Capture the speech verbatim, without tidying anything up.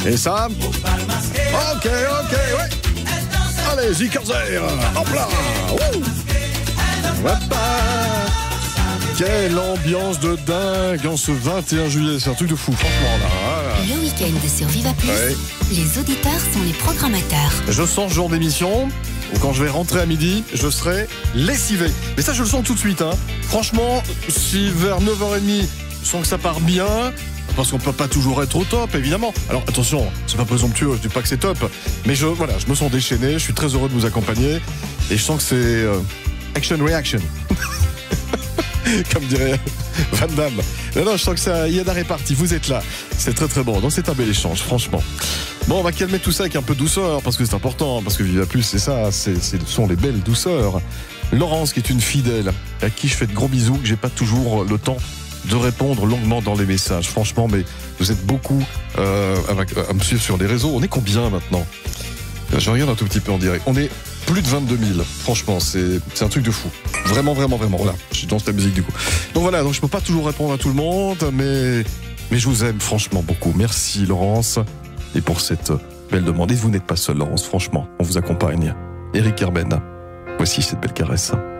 Et ça. Ok, ok, ouais. Allez, Zikarzer. Hop là. Wouh. Hoppa. Quelle ambiance de dingue en ce vingt et un juillet. C'est un truc de fou, franchement, là. Le week-end sur Viva Plus, Ouais. les auditeurs sont les programmateurs. Je sens ce genre d'émission où quand je vais rentrer à midi, je serai lessivé. Mais ça, je le sens tout de suite. Hein. Franchement, si vers neuf heures trente, je sens que ça part bien, parce qu'on peut pas toujours être au top, évidemment. Alors attention, c'est pas présomptueux, je dis pas que c'est top, mais je, voilà, je me sens déchaîné, je suis très heureux de vous accompagner, et je sens que c'est euh, action reaction. Comme dirait Van Damme. Non, non, je sens que ça, il y a d'arrêt parti. Vous êtes là. C'est très très bon. Donc c'est un bel échange, franchement. Bon, on va calmer tout ça avec un peu de douceur, parce que c'est important, parce que Viva Plus, c'est ça, c'est, c'est, ce sont les belles douceurs. Laurence, qui est une fidèle, à qui je fais de gros bisous, que j'ai pas toujours le temps de répondre longuement dans les messages. Franchement, mais vous êtes beaucoup euh, à, à me suivre sur les réseaux. On est combien maintenant ? Je regarde un tout petit peu en direct. On est plus de vingt-deux mille. Franchement, c'est, c'est un truc de fou. Vraiment, vraiment, vraiment. Voilà, je suis dans cette musique du coup. Donc voilà, donc je peux pas toujours répondre à tout le monde, mais, mais je vous aime franchement beaucoup. Merci Laurence. Et pour cette belle demande. Et vous n'êtes pas seul, Laurence, franchement. On vous accompagne. Eric Herben. Voici cette belle caresse.